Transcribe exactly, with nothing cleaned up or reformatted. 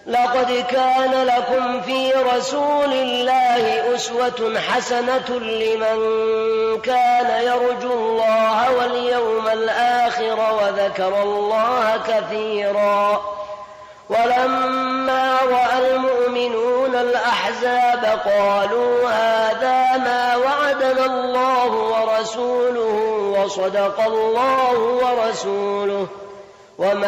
لقد كان لكم في رسول الله أسوة حسنة لمن كان يرجو الله واليوم الآخر وذكر الله كثيرا. ولما رأى المؤمنون الأحزاب قالوا هذا ما وعدنا الله ورسوله وصدق الله ورسوله وما